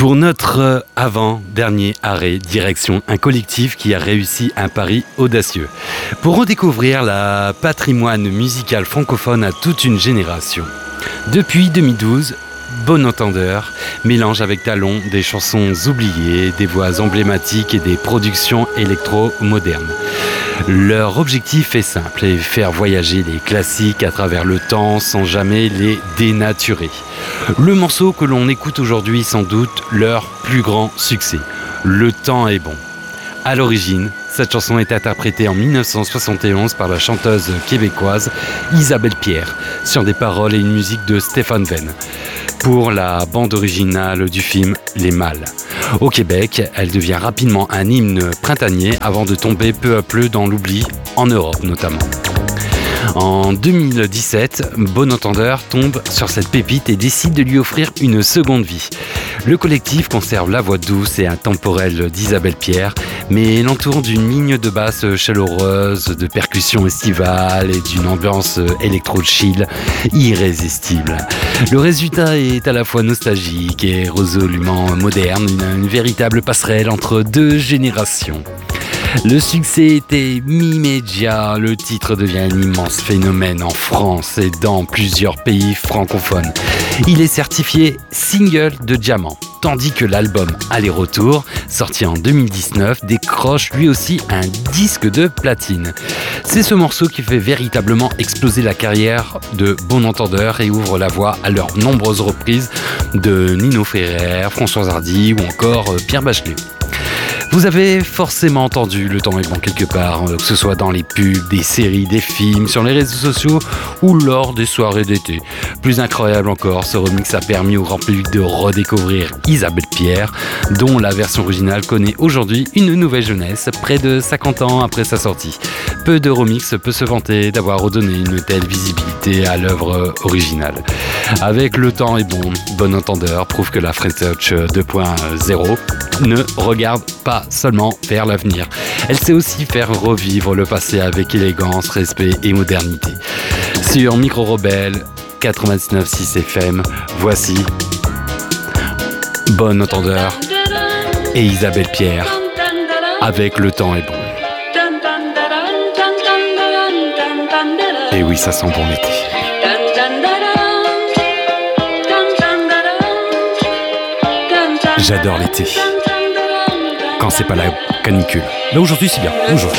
Pour notre avant-dernier arrêt, direction un collectif qui a réussi un pari audacieux. Pour redécouvrir le patrimoine musical francophone à toute une génération. Depuis 2012, Bon Entendeur mélange avec talent des chansons oubliées, des voix emblématiques et des productions électro-modernes. Leur objectif est simple, et faire voyager les classiques à travers le temps sans jamais les dénaturer. Le morceau que l'on écoute aujourd'hui est sans doute leur plus grand succès. Le temps est bon. À l'origine, cette chanson est interprétée en 1971 par la chanteuse québécoise Isabelle Pierre, sur des paroles et une musique de Stéphane Venn, pour la bande originale du film Les Mâles. Au Québec, elle devient rapidement un hymne printanier avant de tomber peu à peu dans l'oubli, en Europe notamment. En 2017, Bon Entendeur tombe sur cette pépite et décide de lui offrir une seconde vie. Le collectif conserve la voix douce et intemporelle d'Isabelle Pierre, mais l'entoure d'une ligne de basse chaleureuse, de percussions estivales et d'une ambiance électro-chill irrésistible. Le résultat est à la fois nostalgique et résolument moderne, une véritable passerelle entre deux générations. Le succès était immédiat, le titre devient un immense phénomène en France et dans plusieurs pays francophones. Il est certifié single de diamant, tandis que l'album Aller-Retour, sorti en 2019, décroche lui aussi un disque de platine. C'est ce morceau qui fait véritablement exploser la carrière de Bon Entendeur et ouvre la voie à leurs nombreuses reprises de Nino Ferrer, Françoise Hardy ou encore Pierre Bachelet. Vous avez forcément entendu Le temps est bon quelque part, que ce soit dans les pubs, des séries, des films, sur les réseaux sociaux ou lors des soirées d'été. Plus incroyable encore, ce remix a permis au grand public de redécouvrir Isabelle Pierre, dont la version originale connaît aujourd'hui une nouvelle jeunesse, près de 50 ans après sa sortie. Peu de remix peut se vanter d'avoir redonné une telle visibilité à l'œuvre originale. Avec Le temps est bon, Bon Entendeur prouve que la French Touch 2.0 ne regarde pas seulement vers l'avenir. Elle sait aussi faire revivre le passé avec élégance, respect et modernité. Sur Micro Rebelle 99.6 FM, voici Bon Entendeur et Isabelle Pierre avec Le temps est bon. Et oui, ça sent bon l'été. J'adore l'été. Quand c'est pas la canicule. Là aujourd'hui c'est bien. Bonjour.